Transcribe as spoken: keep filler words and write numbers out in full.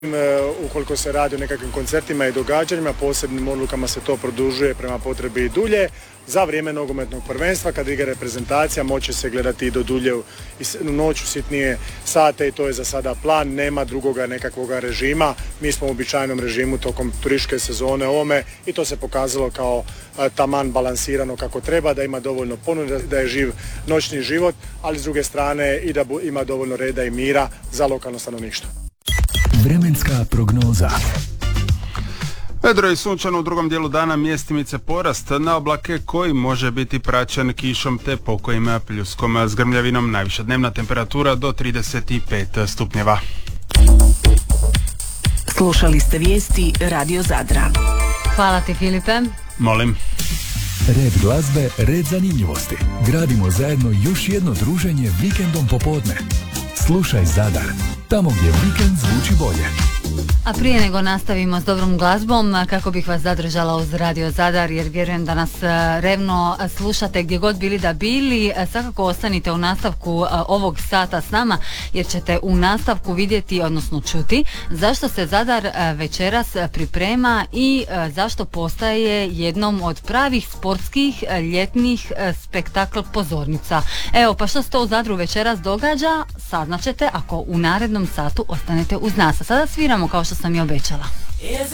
Ukoliko se radi o nekakvim koncertima i događanjima, posebnim odlukama se to produžuje prema potrebi i dulje. Za vrijeme nogometnog prvenstva, kad igra reprezentacija, moće se gledati i do dulje u noć u sitnije sate i to je za sada plan, nema drugoga nekakvoga režima. Mi smo u običajnom režimu tokom turističke sezone ovome i to se pokazalo kao taman balansirano kako treba, da ima dovoljno ponude, da je živ noćni život, ali s druge strane i da ima dovoljno reda i mira za lokalno stanovništvo. Vremenska prognoza. Vedro i sunčano u drugom dijelu dana, mjestimice porast na oblake koji može biti praćen kišom te pokojima pljuskom s grmljavinom. Najviša dnevna temperatura do trideset pet stupnjeva. Slušali ste vijesti Radio Zadra. Hvala ti, Filipe. Molim. Red glazbe, red zanimljivosti. Gradimo zajedno još jedno druženje vikendom popodne. Slušaj Zadar, tamo gdje vikend zvuči bolje. A prije nego nastavimo s dobrom glazbom, kako bih vas zadržala uz Radio Zadar, jer vjerujem da nas revno slušate gdje god bili da bili, svakako ostanite u nastavku ovog sata s nama, jer ćete u nastavku vidjeti, odnosno čuti, zašto se Zadar večeras priprema i zašto postaje jednom od pravih sportskih ljetnih spektakl pozornica. Evo, pa što se to u Zadru večeras događa, saznaćete ako u narednom satu ostanete uz nas. A sada sviramo kao što sam i obećala.